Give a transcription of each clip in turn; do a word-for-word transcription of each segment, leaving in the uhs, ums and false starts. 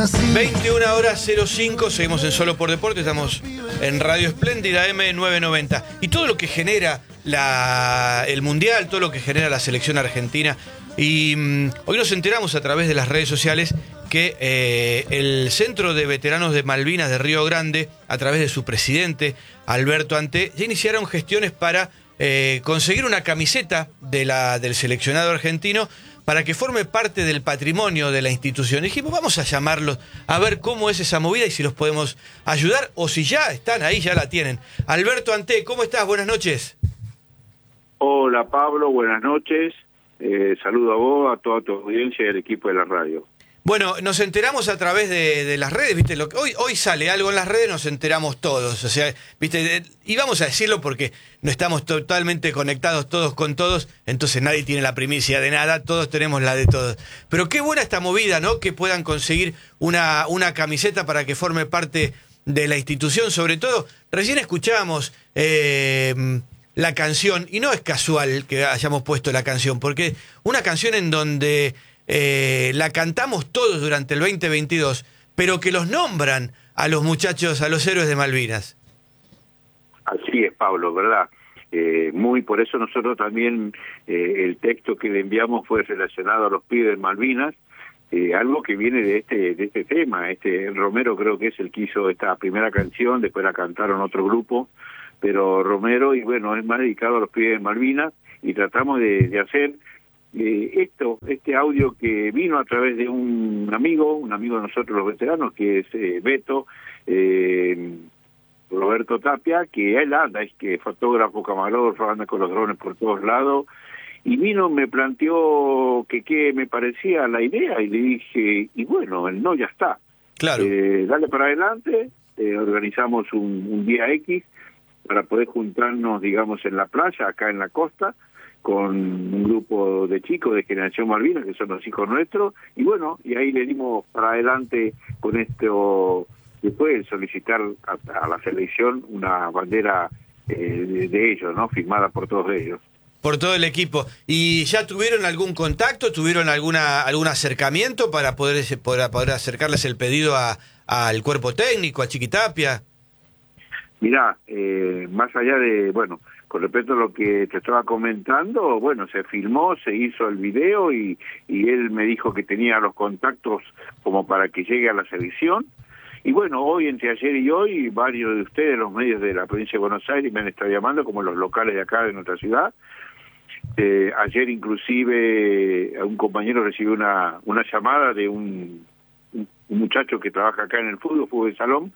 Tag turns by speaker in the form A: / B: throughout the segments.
A: veintiuna horas cero cinco, seguimos en Solo por Deporte, estamos en Radio Espléndida M novecientos noventa. Y todo lo que genera la, el Mundial, todo lo que genera la selección argentina. Y mmm, hoy nos enteramos a través de las redes sociales que eh, el Centro de Veteranos de Malvinas de Río Grande, a través de su presidente, Alberto Ante, ya iniciaron gestiones para eh, conseguir una camiseta de la, del seleccionado argentino para que forme parte del patrimonio de la institución. Y dijimos, vamos a llamarlos a ver cómo es esa movida y si los podemos ayudar o si ya están ahí, ya la tienen. Alberto Ante, ¿cómo estás? Buenas noches.
B: Hola Pablo, buenas noches. Eh, saludo a vos, a toda tu audiencia y al equipo de la radio.
A: Bueno, nos enteramos a través de, de las redes, ¿viste? Lo que, hoy, hoy sale algo en las redes, nos enteramos todos. O sea, ¿viste? Y vamos a decirlo porque no estamos totalmente conectados todos con todos, entonces nadie tiene la primicia de nada, todos tenemos la de todos. Pero qué buena esta movida, ¿no? Que puedan conseguir una, una camiseta para que forme parte de la institución. Sobre todo, recién escuchábamos eh, la canción, y no es casual que hayamos puesto la canción, porque una canción en donde Eh, la cantamos todos durante el veinte veintidós, pero que los nombran a los muchachos, a los héroes de Malvinas.
B: Así es, Pablo, ¿verdad? Eh, muy por eso nosotros también eh, el texto que le enviamos fue relacionado a los pibes de Malvinas, eh, algo que viene de este de este tema. Este Romero creo que es el que hizo esta primera canción, después la cantaron otro grupo, pero Romero, y bueno, es más dedicado a los pibes de Malvinas, y tratamos de, de hacer Eh, esto, este audio que vino a través de un amigo, un amigo de nosotros los veteranos, que es eh, Beto, eh, Roberto Tapia, que él anda, es que fotógrafo, camarógrafo, anda con los drones por todos lados, y vino, me planteó que qué me parecía la idea, y le dije, y bueno, el no ya está.
A: Claro.
B: Eh, dale para adelante, eh, organizamos un, un día X para poder juntarnos, digamos, en la playa, acá en la costa, con un grupo de chicos de Generación Malvinas, que son los hijos nuestros, y bueno, y ahí le dimos para adelante con esto, después de solicitar a, a la selección una bandera eh, de, de ellos, ¿no? Firmada por todos ellos.
A: Por todo el equipo. ¿Y ya tuvieron algún contacto, tuvieron alguna algún acercamiento para poder, para poder acercarles el pedido a, al cuerpo técnico, a Chiquitapia?
B: Mirá, eh, más allá de, bueno, con respecto a lo que te estaba comentando, bueno, se filmó, se hizo el video y, y él me dijo que tenía los contactos como para que llegue a la selección. Y bueno, hoy, entre ayer y hoy, varios de ustedes, los medios de la provincia de Buenos Aires, me han estado llamando, como los locales de acá de nuestra ciudad. Eh, ayer inclusive un compañero recibió una, una llamada de un, un muchacho que trabaja acá en el fútbol, fútbol de salón,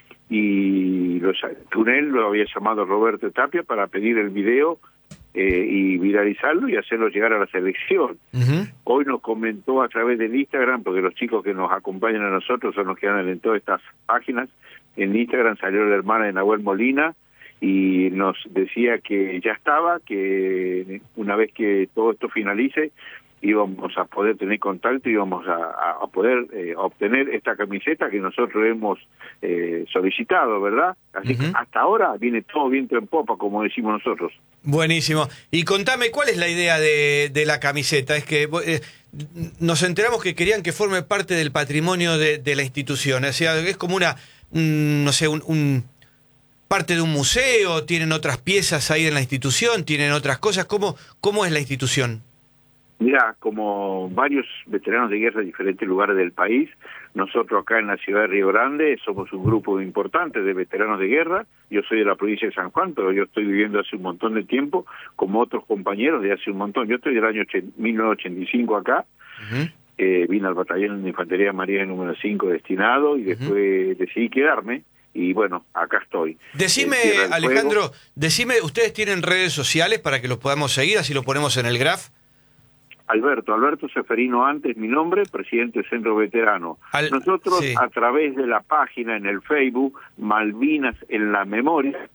B: y los, Tunel lo había llamado Roberto Tapia para pedir el video eh, y viralizarlo y hacerlo llegar a la selección. Uh-huh. Hoy nos comentó a través del Instagram, porque los chicos que nos acompañan a nosotros son los que andan en todas estas páginas. En Instagram salió la hermana de Nahuel Molina y nos decía que ya estaba, que una vez que todo esto finalice íbamos a poder tener contacto y íbamos a, a poder eh, obtener esta camiseta que nosotros hemos eh, solicitado, ¿verdad? Así uh-huh. que hasta ahora viene todo viento en popa, como decimos nosotros.
A: Buenísimo. Y contame, ¿cuál es la idea de, de la camiseta? Es que eh, nos enteramos que querían que forme parte del patrimonio de, de la institución. O sea, es como una, un, no sé, un, un parte de un museo, tienen otras piezas ahí en la institución, tienen otras cosas. ¿Cómo, cómo es la institución?
B: Mira, como varios veteranos de guerra de diferentes lugares del país, nosotros acá en la ciudad de Río Grande somos un grupo importante de veteranos de guerra. Yo soy de la provincia de San Juan, pero yo estoy viviendo hace un montón de tiempo, como otros compañeros de hace un montón. Yo estoy del año mil novecientos ochenta y cinco acá, uh-huh. eh, vine al batallón de Infantería Marina número cinco destinado y después uh-huh. decidí quedarme. Y bueno, acá estoy.
A: Decime, Alejandro, decime, ¿ustedes tienen redes sociales para que los podamos seguir, así lo ponemos en el graph?
B: Alberto, Alberto Seferino antes, mi nombre, presidente del Centro Veterano. Al, Nosotros, sí. a través de la página en el Facebook, Malvinas en la Memoria,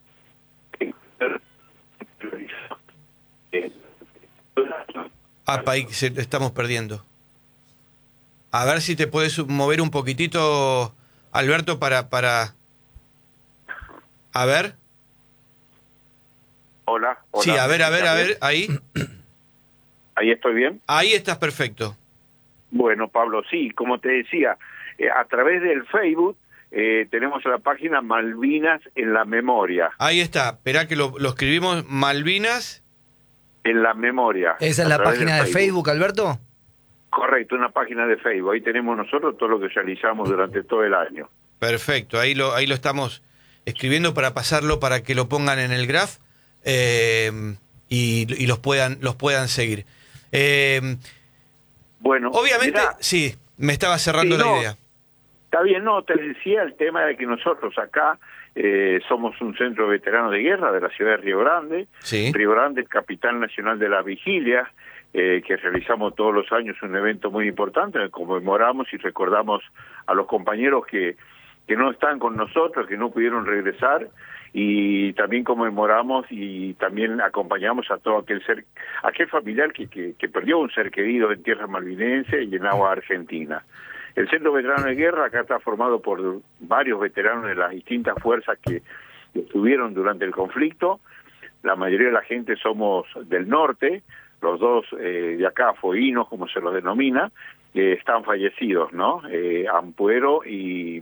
A: Apa, ahí se, estamos perdiendo. A ver si te puedes mover un poquitito, Alberto, para... para... A ver.
B: Hola, hola.
A: Sí, a ver, a ver, a ver, ahí.
B: ¿Ahí estoy bien?
A: Ahí estás perfecto.
B: Bueno, Pablo, sí, como te decía, eh, a través del Facebook eh, tenemos la página Malvinas en la Memoria.
A: Ahí está, esperá que lo, lo escribimos, Malvinas
B: En la Memoria.
C: ¿Esa es la página de Facebook. Facebook, Alberto?
B: Correcto, una página de Facebook. Ahí tenemos nosotros todo lo que realizamos durante todo el año.
A: Perfecto, ahí lo, ahí lo estamos escribiendo para pasarlo, para que lo pongan en el graph eh, y, y los puedan, los puedan seguir. Eh,
B: bueno,
A: obviamente,
B: mirá,
A: sí, me estaba cerrando
B: sí,
A: la
B: no,
A: idea.
B: Está bien, no, te decía el tema de que nosotros acá eh, somos un centro de veteranos de guerra de la ciudad de Río Grande.
A: Sí.
B: Río Grande es capital nacional de la vigilia, eh, que realizamos todos los años un evento muy importante, en el que conmemoramos y recordamos a los compañeros que, que no están con nosotros, que no pudieron regresar, y también conmemoramos y también acompañamos a todo aquel ser, aquel familiar que, que, que perdió un ser querido en tierra malvinense y en agua argentina. El Centro Veterano de Guerra acá está formado por varios veteranos de las distintas fuerzas que estuvieron durante el conflicto. La mayoría de la gente somos del norte, los dos eh, de acá, foínos, como se los denomina, eh, están fallecidos, ¿no? Eh, Ampuero y,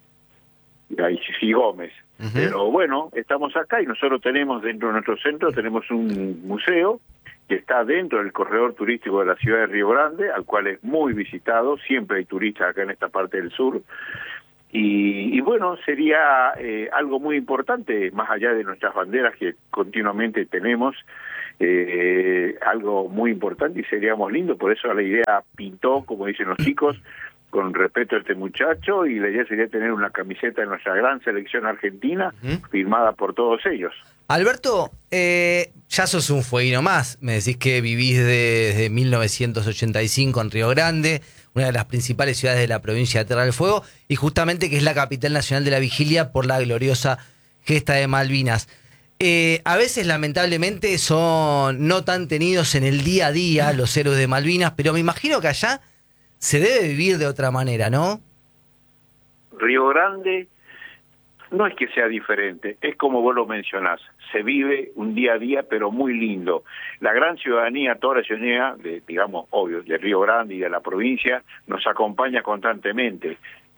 B: y Gómez. Uh-huh. Pero bueno, estamos acá y nosotros tenemos dentro de nuestro centro, tenemos un museo que está dentro del corredor turístico de la ciudad de Río Grande, al cual es muy visitado, siempre hay turistas acá en esta parte del sur, y, y bueno, sería eh, algo muy importante, más allá de nuestras banderas que continuamente tenemos, eh, algo muy importante y seríamos lindo, por eso la idea pintó, como dicen los chicos, con respeto a este muchacho, y la idea sería tener una camiseta de nuestra gran selección argentina, uh-huh, firmada por todos ellos.
C: Alberto, eh, ya sos un fueguino más, me decís que vivís desde mil novecientos ochenta y cinco en Río Grande, una de las principales ciudades de la provincia de Tierra del Fuego, y justamente que es la capital nacional de la vigilia por la gloriosa gesta de Malvinas. Eh, a veces, lamentablemente, son no tan tenidos en el día a día los héroes de Malvinas, pero me imagino que allá se debe vivir de otra manera, ¿no?
B: Río Grande no es que sea diferente, es como vos lo mencionás, se vive un día a día, pero muy lindo. La gran ciudadanía, toda la ciudadanía, de, digamos, obvio, de Río Grande y de la provincia, nos acompaña constantemente.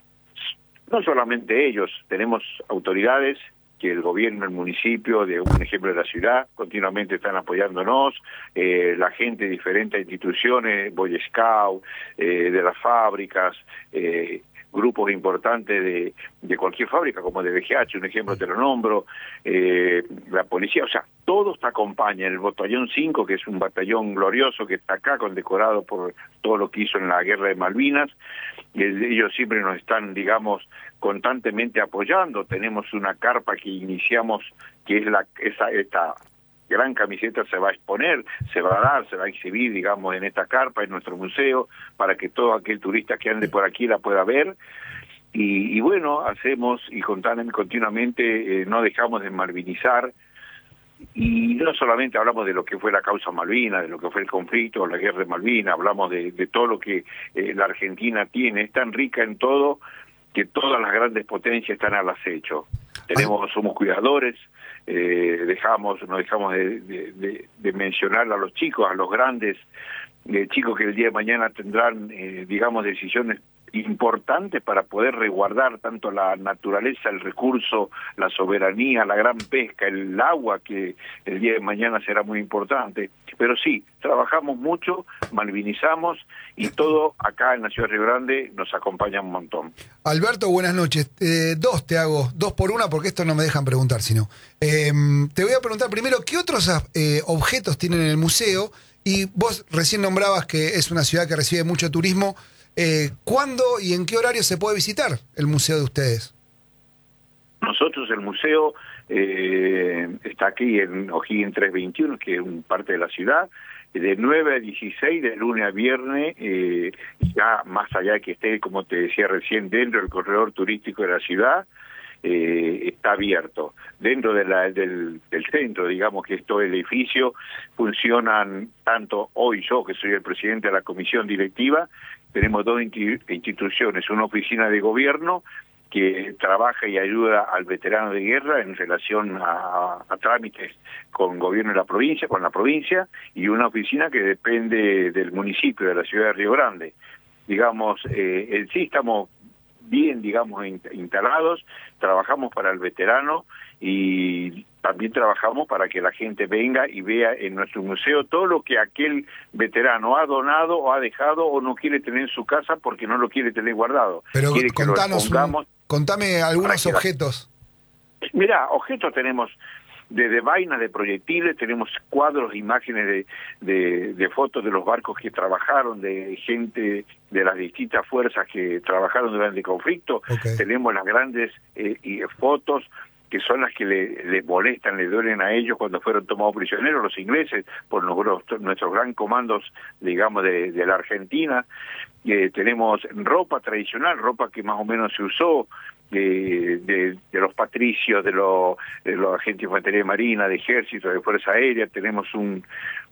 B: No solamente ellos, tenemos autoridades que el gobierno, el municipio, de un ejemplo de la ciudad, continuamente están apoyándonos, eh, la gente de diferentes instituciones, Boy Scout, eh, de las fábricas, eh, grupos importantes de, de cualquier fábrica, como de B G H, un ejemplo te lo nombro, eh, la policía, o sea, todos te acompañan. El batallón cinco, que es un batallón glorioso que está acá, condecorado por todo lo que hizo en la guerra de Malvinas, y ellos siempre nos están, digamos, constantemente apoyando. Tenemos una carpa que iniciamos, que es la esa esta gran camiseta se va a exponer, se va a dar, se va a exhibir, digamos, en esta carpa, en nuestro museo, para que todo aquel turista que ande por aquí la pueda ver. Y, y bueno, hacemos y continuamente eh, no dejamos de malvinizar, y no solamente hablamos de lo que fue la causa Malvinas, de lo que fue el conflicto, la guerra de Malvinas, hablamos de, de todo lo que eh, la Argentina tiene, es tan rica en todo que todas las grandes potencias están al acecho. Tenemos, somos cuidadores, eh, dejamos, no dejamos de, de, de, de mencionar a los chicos, a los grandes eh, chicos que el día de mañana tendrán, eh, digamos, decisiones importantes para poder resguardar tanto la naturaleza, el recurso, la soberanía, la gran pesca, el agua, que el día de mañana será muy importante. Pero sí, trabajamos mucho, malvinizamos, y todo acá en la ciudad de Río Grande nos acompaña un montón.
D: Alberto, buenas noches. Eh, dos te hago, dos por una, porque esto no me dejan preguntar, sino. Eh, te voy a preguntar primero, ¿qué otros eh, objetos tienen en el museo? Y vos recién nombrabas que es una ciudad que recibe mucho turismo. Eh, ¿Cuándo y en qué horario se puede visitar el museo de ustedes?
B: Nosotros, el museo eh, está aquí en O'Higgins trescientos veintiuno, que es un parte de la ciudad, de nueve a dieciséis, de lunes a viernes, eh, ya más allá de que esté, como te decía recién, dentro del corredor turístico de la ciudad, eh, está abierto. Dentro de la, del, del centro, digamos que es todo el edificio, funcionan tanto hoy yo, que soy el presidente de la comisión directiva, tenemos dos instituciones, una oficina de gobierno que trabaja y ayuda al veterano de guerra en relación a, a trámites con gobierno de la provincia, con la provincia, y una oficina que depende del municipio, de la ciudad de Río Grande. Digamos, eh, en sí estamos bien, digamos, in- instalados, trabajamos para el veterano y también trabajamos para que la gente venga y vea en nuestro museo todo lo que aquel veterano ha donado o ha dejado o no quiere tener en su casa porque no lo quiere tener guardado.
D: Pero
B: quiere que lo
D: contanos, un-
B: pongamos.
D: contame algunos
B: para que la-
D: objetos.
B: Mirá, objetos tenemos desde vainas de proyectiles, tenemos cuadros, imágenes de, de, de fotos de los barcos que trabajaron, de gente de las distintas fuerzas que trabajaron durante el conflicto.
D: Ok.
B: Tenemos las grandes eh, y fotos que son las que le, les molestan, les duelen a ellos cuando fueron tomados prisioneros los ingleses por nuestros, nuestros gran comandos, digamos, de, de la Argentina. Eh, tenemos ropa tradicional, ropa que más o menos se usó, De, de, de los patricios, de, lo, de los agentes de infantería marina, de ejército, de fuerza aérea. Tenemos un,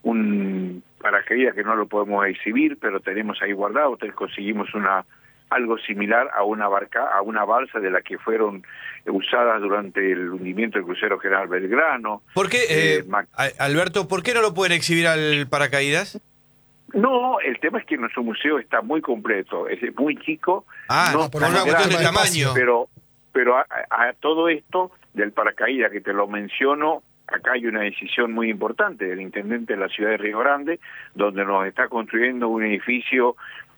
B: un paracaídas que no lo podemos exhibir, pero tenemos ahí guardado. Entonces conseguimos una algo similar a una barca, a una balsa de la que fueron usadas durante el hundimiento del crucero General Belgrano.
A: ¿Por qué,
B: Eh,
A: eh,
B: Mac-
A: Alberto, por qué no lo pueden exhibir al paracaídas?
B: No, el tema es que nuestro museo está muy completo, es muy chico.
A: Ah,
B: no
D: por
A: por
B: tan
A: una cuestión de
B: grande,
A: tamaño.
B: Pero, pero a, a todo esto del paracaídas que te lo menciono, acá hay una decisión muy importante del intendente de la ciudad de Río Grande, donde nos está construyendo un edificio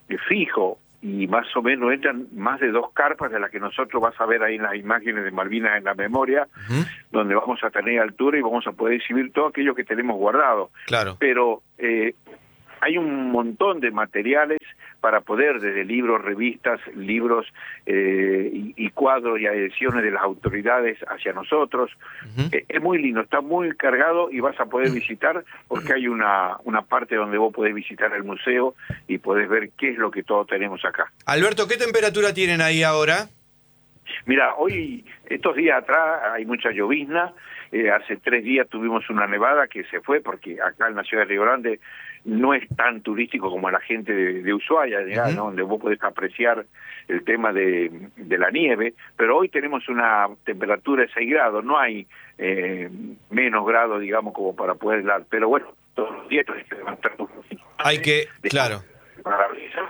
B: fijo y más o menos entran más de dos carpas de las que nosotros vas a ver ahí en las imágenes de Malvinas en la memoria,
A: Ujú.
B: donde vamos a tener altura y vamos a poder exhibir todo aquello que tenemos guardado.
A: Claro.
B: Pero eh, hay un montón de materiales para poder, desde libros, revistas, libros eh, y, y cuadros y adhesiones de las autoridades hacia nosotros.
A: Ujú.
B: Eh, es muy lindo, está muy cargado y vas a poder visitar porque hay una, una parte donde vos podés visitar el museo y podés ver qué es lo que todos tenemos acá.
A: Alberto, ¿qué temperatura tienen ahí ahora?
B: Mira, hoy, estos días atrás hay mucha llovizna, eh, hace tres días tuvimos una nevada que se fue porque acá en la ciudad de Río Grande no es tan turístico como la gente de, de Ushuaia, ¿ya?
A: Uh-huh.
B: ¿no? Donde vos podés apreciar el tema de, de la nieve, pero hoy tenemos una temperatura de seis grados, no hay eh, menos grados, digamos, como para poder dar, pero bueno, todos los días hay que levantar un poquito.
A: Hay que, claro.
B: Para revisar,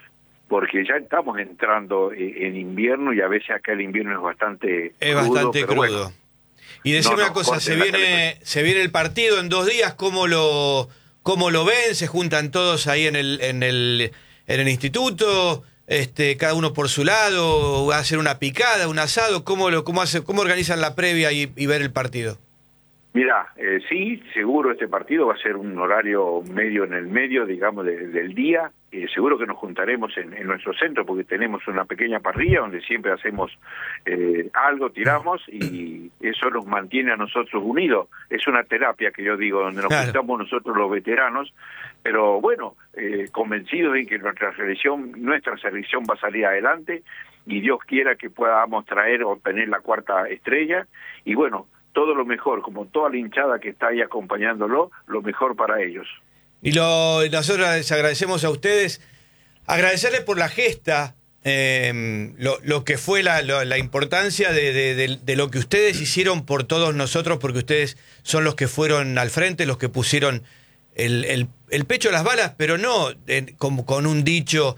B: porque ya estamos entrando eh, en invierno y a veces acá el invierno es bastante
A: Es
B: crudo,
A: bastante
B: pero
A: crudo.
B: bueno.
A: Y decime
B: No, no,
A: una cosa,
B: corten
A: se
B: la
A: viene, se viene el partido en dos días, ¿cómo lo, cómo lo ven? ¿Se juntan todos ahí en el, en el, en el instituto? Este, cada uno por su lado, va a hacer una picada, un asado, ¿cómo lo, cómo hace, cómo organizan la previa y, y ver el partido?
B: Mira, eh, sí, seguro este partido va a ser un horario medio en el medio, digamos, de, del día. Eh, seguro que nos juntaremos en, en nuestro centro porque tenemos una pequeña parrilla donde siempre hacemos eh, algo, tiramos y eso nos mantiene a nosotros unidos. Es una terapia que yo digo, donde nos
A: Claro.
B: juntamos nosotros los veteranos, pero bueno, eh, convencidos en que nuestra selección, nuestra selección va a salir adelante y Dios quiera que podamos traer o obtener la cuarta estrella y bueno, todo lo mejor, como toda la hinchada que está ahí acompañándolo, lo mejor para ellos.
A: Y lo, nosotros les agradecemos a ustedes, agradecerles por la gesta, eh, lo, lo que fue la, lo- la importancia de, de- de- de lo que ustedes hicieron por todos nosotros, porque ustedes son los que fueron al frente, los que pusieron el, el- el pecho a las balas, pero no eh, como con un dicho,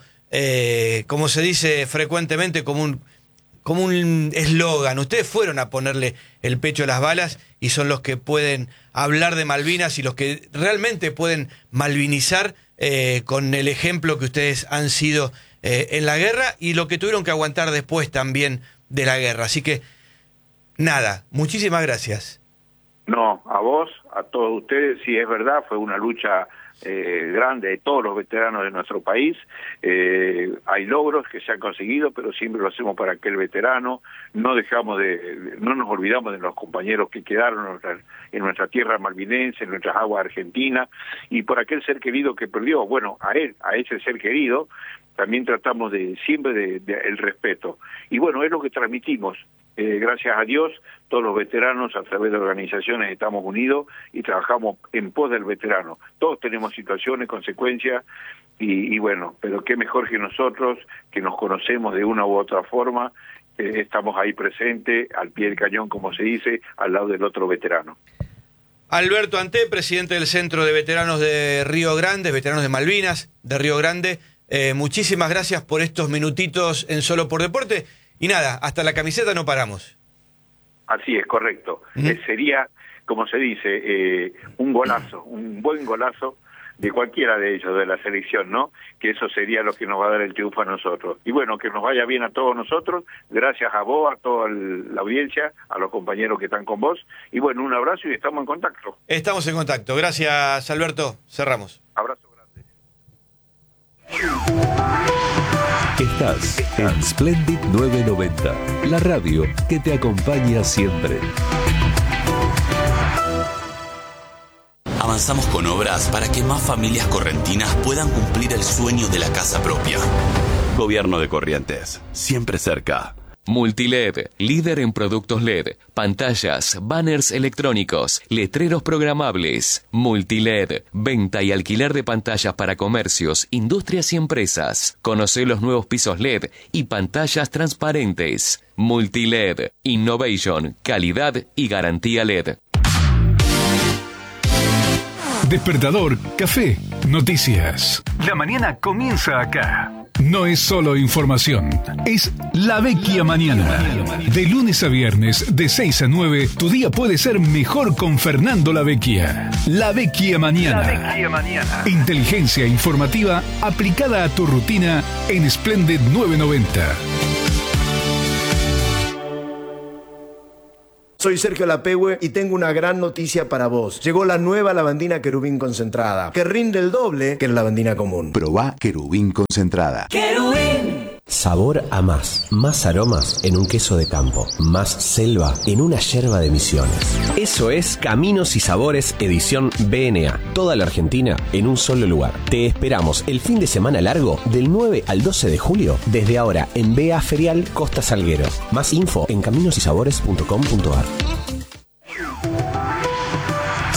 A: eh, como se dice frecuentemente, como un como un eslogan. Ustedes fueron a ponerle el pecho a las balas y son los que pueden hablar de Malvinas y los que realmente pueden malvinizar eh, con el ejemplo que ustedes han sido eh, en la guerra y lo que tuvieron que aguantar después también de la guerra. Así que, nada, muchísimas gracias.
B: No, a vos, a todos ustedes, sí es verdad, fue una lucha eh, grande de todos los veteranos de nuestro país. Eh, hay logros que se han conseguido, pero siempre lo hacemos para aquel veterano. No dejamos de, de- no nos olvidamos de los compañeros que quedaron en nuestra, en nuestra tierra malvinense, en nuestras aguas argentinas, y por aquel ser querido que perdió. Bueno, a él, a ese ser querido, también tratamos de siempre de, de el respeto. Y bueno, es lo que transmitimos. Eh, gracias a Dios, todos los veteranos a través de organizaciones estamos unidos y trabajamos en pos del veterano. Todos tenemos situaciones, consecuencias y, y bueno, pero qué mejor que nosotros, que nos conocemos de una u otra forma, eh, estamos ahí presentes, al pie del cañón, como se dice, al lado del otro veterano.
A: Alberto Anté, presidente del Centro de Veteranos de Río Grande, veteranos de Malvinas de Río Grande, Eh, muchísimas gracias por estos minutitos en Solo por Deporte. Y nada, hasta la camiseta no paramos.
B: Así es, correcto.
A: ¿Mm?
B: Eh, sería, como se dice, eh, un golazo, un buen golazo de cualquiera de ellos, de la selección, ¿no? Que eso sería lo que nos va a dar el triunfo a nosotros. Y bueno, que nos vaya bien a todos nosotros, gracias a vos, a toda la audiencia, a los compañeros que están con vos. Y bueno, un abrazo y estamos en contacto.
A: Estamos en contacto. Gracias, Alberto. Cerramos.
B: Abrazo grande.
E: Estás en Splendid novecientos noventa, la radio que te acompaña siempre.
F: Avanzamos con obras para que más familias correntinas puedan cumplir el sueño de la casa propia. Gobierno de Corrientes, siempre cerca.
G: Multiled, líder en productos L E D, pantallas, banners electrónicos, letreros programables. Multiled, venta y alquiler de pantallas para comercios, industrias y empresas. Conoce los nuevos pisos L E D y pantallas transparentes. Multiled, innovation, calidad y garantía L E D.
H: Despertador, café, noticias. La mañana comienza acá. No es solo información, es La Vecchia Mañana. De lunes a viernes, de seis a nueve, tu día puede ser mejor con Fernando La Vecchia. La Vecchia Mañana. La Vecchia Mañana. Inteligencia informativa aplicada a tu rutina en Splendid novecientos noventa.
I: Soy Sergio Lapehue y tengo una gran noticia para vos. Llegó la nueva lavandina Querubín concentrada, que rinde el doble que la lavandina común.
J: Probá Querubín concentrada.
K: ¡Querubín! Sabor a más. Más aromas en un queso de campo. Más selva en una yerba de Misiones. Eso es Caminos y Sabores edición B N A. Toda la Argentina en un solo lugar. Te esperamos el fin de semana largo del nueve al doce de julio desde ahora en B A Ferial Costa Salguero. Más info en caminos y sabores punto com punto ar.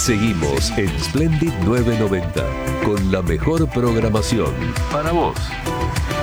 E: Seguimos en Splendid novecientos noventa con la mejor programación para vos.